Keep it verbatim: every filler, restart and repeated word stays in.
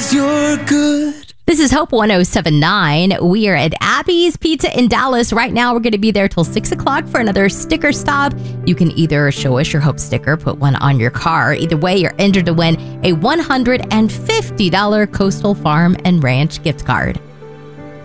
'cause you're good. This is Hope one oh seven point nine. We are at Abby's Pizza in Dallas. Right now, we're going to be there till six o'clock for another sticker stop. You can either show us your Hope sticker, put one on your car. Either way, you're entered to win a one hundred fifty dollars Coastal Farm and Ranch gift card.